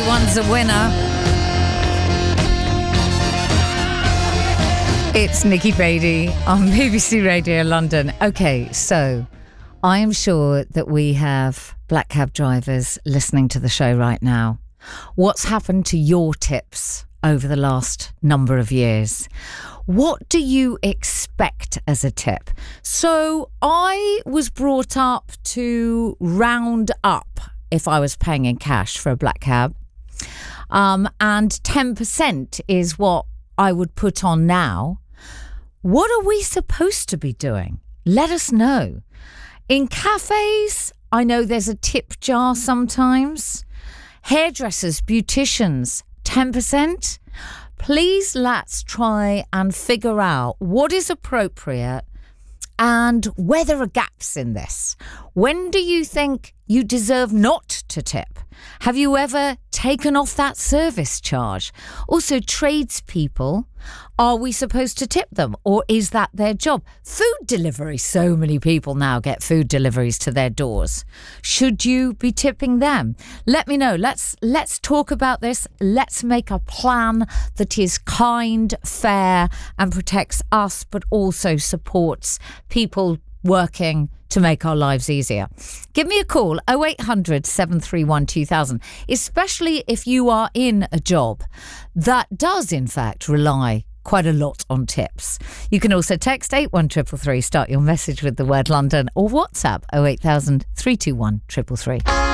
Everyone's a winner. It's Nikki Beattie on BBC Radio London. Okay, so I am sure that we have black cab drivers listening to the show right now. What's happened to your tips over the last number of years? What do you expect as a tip? So I was brought up to round up if I was paying in cash for a black cab. And 10% is what I would put on now. What are we supposed to be doing? Let us know. In cafes, I know there's a tip jar sometimes. Hairdressers, beauticians, 10%. Please let's try and figure out what is appropriate and where there are gaps in this. When do you think you deserve not to tip? Have you ever taken off that service charge? Also, tradespeople, are we supposed to tip them or is that their job? Food delivery, so many people now get food deliveries to their doors. Should you be tipping them? Let me know. Let's talk about this. Let's make a plan that is kind, fair and protects us but also supports people working to make our lives easier. Give me a call, 0800 731 2000, especially if you are in a job that does in fact rely quite a lot on tips. You can also text 81333, start your message with the word London, or WhatsApp 08000 321 333.